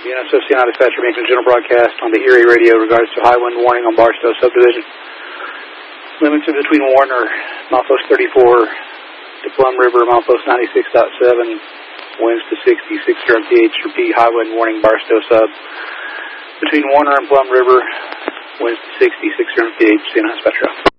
Cincinnati Dispatcher making a general broadcast on the Erie radio in regards to high wind warning on Barstow subdivision. Limits are between Warner, milepost 34, to Plum River, milepost 96.7, winds to 60, 6 mph. Repeat, high wind warning Barstow sub. Between Warner and Plum River, winds to 60, 6 mph. Cincinnati Dispatcher.